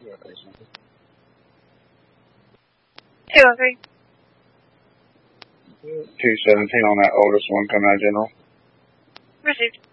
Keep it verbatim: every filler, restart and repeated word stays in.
Two oh three. two seventeen on that oldest one coming out of general. Received.